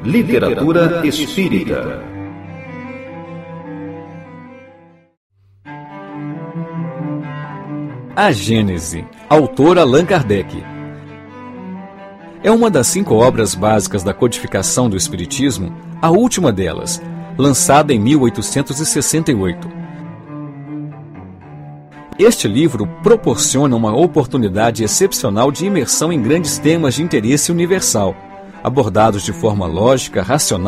Literatura espírita. A Gênese, autor Allan Kardec. É uma das 5 obras básicas da codificação do Espiritismo, a última delas, lançada em 1868. Este livro proporciona uma oportunidade excepcional de imersão em grandes temas de interesse universal, abordados de forma lógica, racional